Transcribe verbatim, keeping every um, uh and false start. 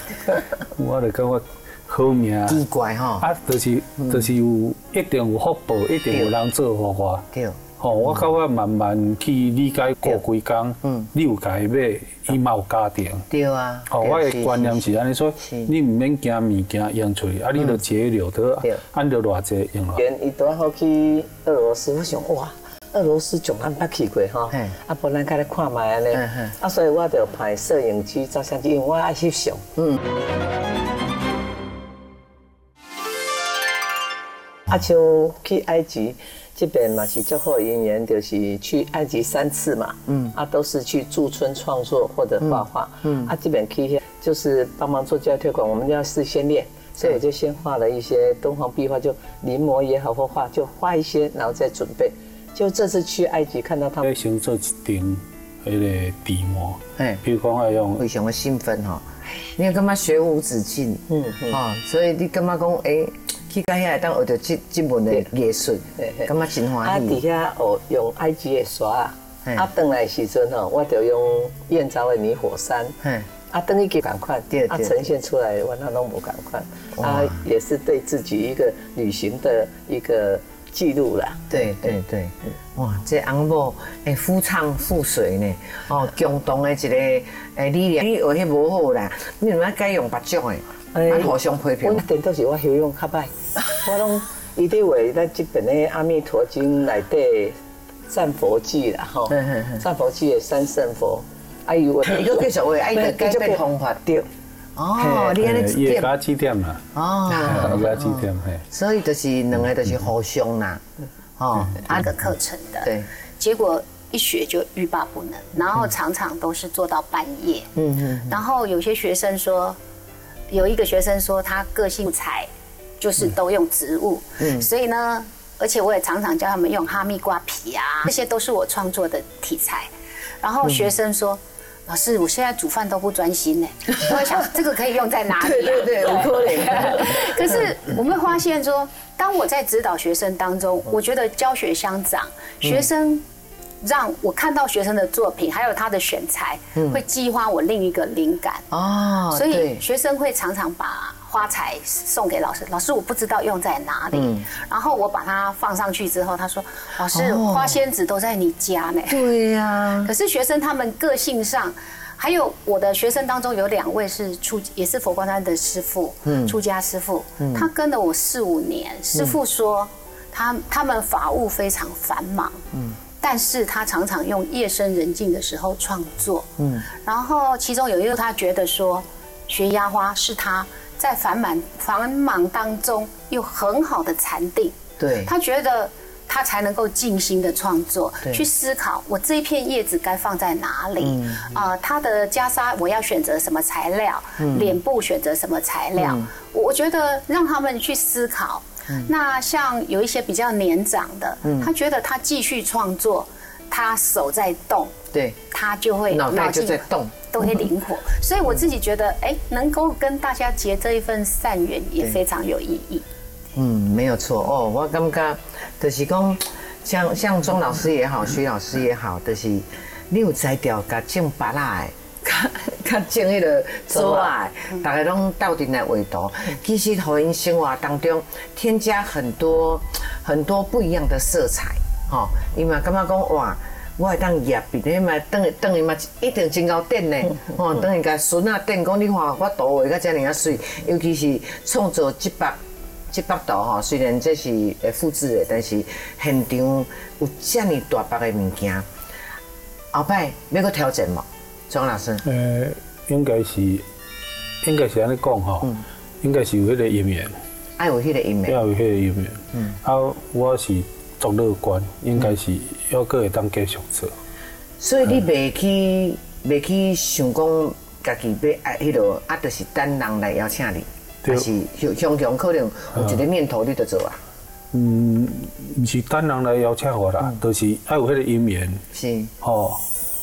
我就感觉好命。 奇怪吼。 啊，就是就是有一定有福报，一定有人做互我。 对。 吼，我到我慢慢去理解过几工，嗯，你有家买，伊嘛有家庭。 对啊。 吼，我的观念是安尼说，你唔免惊物件用出去，啊，你就节流，得按着偌济用落。 伊拄好去俄罗斯，我想哇。俄罗斯从咱捌去过吼，啊，无咱开来看卖安尼，啊，所以我就派摄影机、照相机，因为我爱翕相。嗯。啊，像去埃及这边嘛是足好姻缘，就是去埃及三次嘛，嗯，啊，都是去驻村创作或者画画，嗯，啊，这边去就是帮忙做教育推广，我们要事先练。所以我就先画了一些敦煌壁画，就临摹也好或画，就画一些，然后再准备。就这次去埃及看到他们， 先做一张迄个题目， 哎， 比如讲要用， 非常的兴奋吼，你感觉学无止境，嗯嗯，哦，所以你感觉讲，哎，去到遐当学到这这门的艺术，感觉真欢喜。 啊，底下学用埃及的刷啊，啊，回来时阵吼，我就用燕巢的泥火山，嗯，啊，等于给赶快，啊，呈现出来，我那拢无赶快，啊，也是对自己一个旅行的一个。记录啦， 对对对，哇，这翁某诶，夫唱妇随呢，哦，共同的一个诶力量。你学迄无好啦，你唔要改用别种诶，啊，互相批评。 我顶都是我修养较歹，我拢伊伫画咱这边的《阿弥陀经》内底赞佛记啦，吼，赞佛记的三圣佛，啊伊画， 伊个继续画，啊伊个改变方法对。哦，你安尼指点，加指点啦。哦，加指点嘿。 所以就是两个就是互相啦， 哦，八个课程的，对，结果一学就欲罢不能，然后常常都是做到半夜。嗯嗯。然后有些学生说，有一个学生说他个性材就是都用植物，嗯，所以呢，而且我也常常教他们用哈密瓜皮啊，这些都是我创作的题材。然后学生说。老师，我现在煮饭都不专心呢，我会想这个可以用在哪里、啊？ 对对对，很可怜。 可是我们会发现说，当我在指导学生当中，我觉得教学相长，学生让我看到学生的作品，还有他的选材，会激发我另一个灵感。哦，所以学生会常常把花材送给老师，老师我不知道用在哪里，嗯、然后我把它放上去之后，他说：“老师，哦、花仙子都在你家呢。” 对呀、啊。 可是学生他们个性上，还有我的学生当中有两位是出也是佛光山的师父，嗯，出家师父，嗯、他跟了我四五年。师父说他他们法务非常繁忙，嗯。但是他常常用夜深人静的时候创作，嗯，然后其中有一个他觉得说，学压花是他在繁忙繁忙当中有很好的禅定， 对， 他觉得他才能够静心的创作，去思考我这一片叶子该放在哪里，啊、呃，他的袈裟我要选择什么材料，嗯、脸部选择什么材料，嗯、我觉得让他们去思考。嗯、那像有一些比较年长的，嗯、他觉得他继续创作，他手在动， 对， 他就会脑袋就在动， 都会灵活。所以我自己觉得，哎，能够跟大家结这一份善缘，也非常有意义。 嗯，没有错哦，我感觉就是讲，像像钟老师也好，徐老师也好，就是你有才调，甲种巴拉的。较较种迄个做啊，大家拢斗阵来画图，其实互因生活当中添加很多很多不一样的色彩，吼，伊嘛感觉讲哇，我会当业毕咧嘛，等等伊嘛一定真够顶呢，吼，等伊甲孙啊顶讲你看我图画甲遮尔啊水，尤其是创作这幅这幅图吼，虽然这是诶复制的，但是现场有遮尔大幅的物件，后摆要搁挑战无？钟老师， 呃，应该是，应该是安尼讲吼，嗯、应该是有迄个因缘， 爱有迄个因缘， 要有迄个因缘。嗯，啊，我是足乐观，应该是要搁会当继续做。 所以你袂去，袂去想讲家己要爱迄落，啊，就是等人来邀请你，还是常常可能有一个念头你就做啊？ 嗯，毋是等人来邀请我啦，就是爱有迄个因缘。 是， 吼。